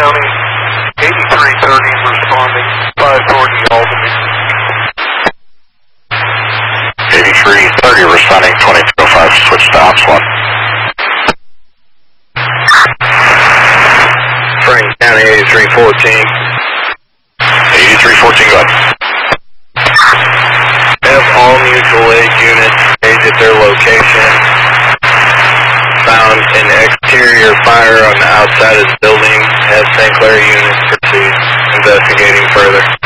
County, 8330 responding, 540 Albany. 8330 responding, 2205, switch to Ops 1. Frank County, 8314. 8314, go ahead. Have all mutual aid units staged at their location. Found an exterior fire on the outside of the building. Have St. Clair units proceed investigating further.